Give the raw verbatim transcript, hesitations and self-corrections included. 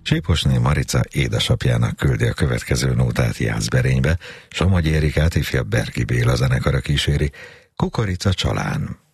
Síposné Marica édesapjának küldi a következő nótát Jászberénybe, Somogyi Erikát ifjabb Berki Béla zenekara kíséri, Kukorica Csalán.